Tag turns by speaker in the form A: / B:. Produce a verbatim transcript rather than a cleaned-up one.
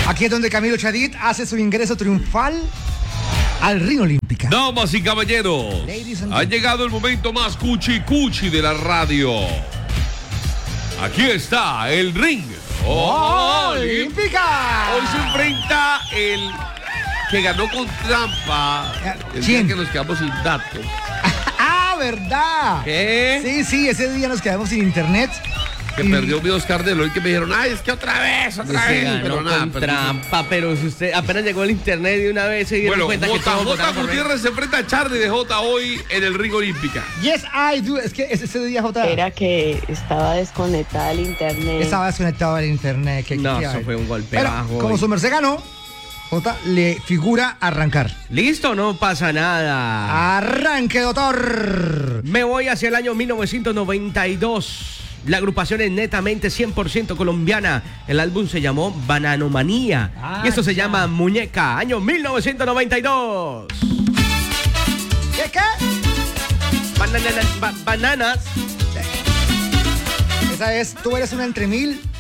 A: Aquí es donde Camilo Chadid hace su ingreso triunfal al ring olímpica.
B: Damas y caballeros, ha llegado el momento más cuchi cuchi de la radio. Aquí está el ring
A: olímpica.
B: Hoy se enfrenta el que ganó con trampa. El día
A: ¿Quién?
B: que nos quedamos sin datos.
A: Ah, ¿verdad?
B: ¿Qué?
A: Sí, sí, ese día nos quedamos sin internet.
B: Que
A: y...
B: perdió mi Oscar de Loy, que me dijeron, ay, es que otra vez, otra
C: Se
B: vez.
C: ganó
B: Pero
C: con
B: nada, perdimos.
C: trampa, pero si usted apenas llegó al internet de una vez se dieron
B: Bueno,
C: cuenta que
B: J
C: todos
B: J
C: votaron por él.
B: Gutiérrez se enfrenta a Charlie de J hoy en el ring olímpica.
A: Yes, I do. Es que ese, ese día J
D: Era que estaba desconectada el internet.
A: estaba desconectado del internet. Que
C: No,
A: que-
C: eso fue un golpe
A: Pero,
C: bajo.
A: como
C: y-
A: su merced ganó, J le figura arrancar.
C: Listo, no pasa nada.
A: Arranque, doctor.
C: Me voy hacia el año mil novecientos noventa y dos. La agrupación es netamente cien por ciento colombiana. El álbum se llamó Bananomanía.
A: Ah,
C: y esto se
A: ya.
C: llama Muñeca, año mil novecientos noventa y dos.
A: ¿Qué, qué?
C: Banana- ba- bananas.
A: Esa es Tú eres una entre mil